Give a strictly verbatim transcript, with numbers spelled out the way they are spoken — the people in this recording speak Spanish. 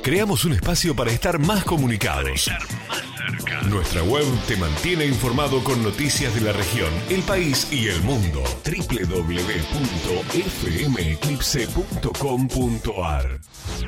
creamos un espacio para estar más comunicados. Nuestra web te mantiene informado con noticias de la región, el país y el mundo. doble u doble u doble u punto f m eclipse punto com punto a r